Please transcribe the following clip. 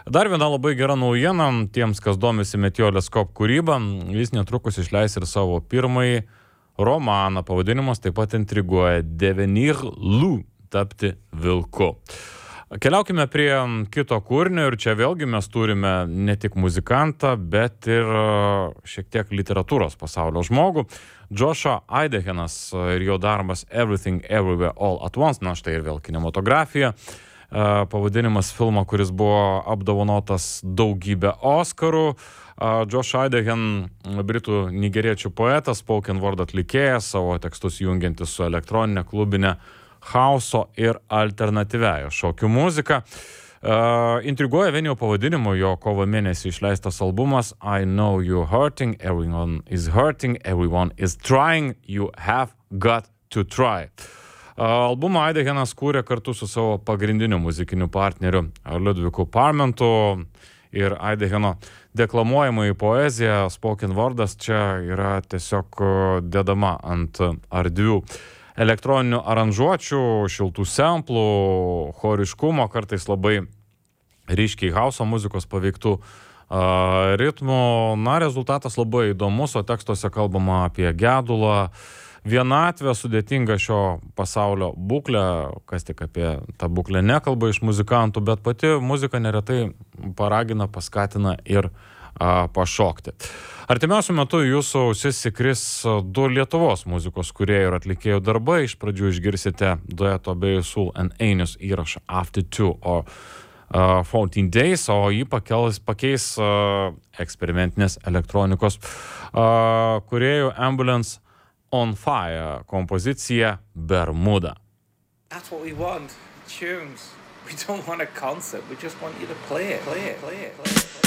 Dar viena labai gera naujiena tiems, kas domisi Meteoroscope kūrybą. Jis netrukus išleis ir savo pirmąjį romaną. Pavadinimas taip pat intriguoja Devenir loup, tapti vilku. Keliaukime prie kito kūrinio ir čia vėlgi mes turime ne tik muzikantą, bet ir šiek tiek literatūros pasaulio žmogų. Joshua Aidehenas ir jo darbas Everything Everywhere All at Once, na štai ir vėl kinematografija. Pavadinimas filmo, kuris buvo apdovanotas daugybę Oskarų. Josh Aidehen, britų nigeriečių poetas, spoken word atlikėjas, savo tekstus jungiantis su elektroninė, klubinė, hauso ir alternatyviaja šokių muzika. Intriguoja vien jau pavadinimu, jo kovo mėnesį išleistas albumas I Know You're Hurting, Everyone is Trying, You Have Got to Try. Albumą Aidehenas kūrė kartu su savo pagrindiniu muzikiniu partneriu Liudviku Parmentu ir Aideheno deklamuojama į poeziją, spoken wordas čia yra tiesiog dedama ant ardvių elektroninių aranžuočių, šiltų samplų, choriškumo, kartais labai ryškiai hauso muzikos paveiktų ritmų. Na, rezultatas labai įdomus, o tekstuose kalbama apie gedulą, vienatvę, sudėtingą šio pasaulio būklę, kas tik apie tą būklę nekalba iš muzikantų, bet pati muzika neretai paragina, paskatina ir pašokti. Artimiausiu metu jūsų ausis įkris du Lietuvos muzikos kūrėjų ir atlikėjų darbai. Iš pradžių išgirsite dueto Abiejų Sul and Einius įrašą After 2 or 14 Days, o jį pakeis eksperimentinės elektronikos kūrėjų Ambulance on Fire kompozicija Bermuda. That's what we want, tunes. We don't want a concert, we just want you to play it.